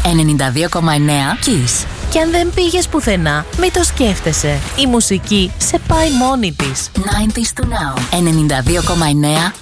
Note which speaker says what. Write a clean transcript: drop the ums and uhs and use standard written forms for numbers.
Speaker 1: 92,9 Kiss.
Speaker 2: Και αν δεν πήγες πουθενά, μην το σκέφτεσαι. Η μουσική σε πάει μόνη της.
Speaker 1: 90s to now. 92,9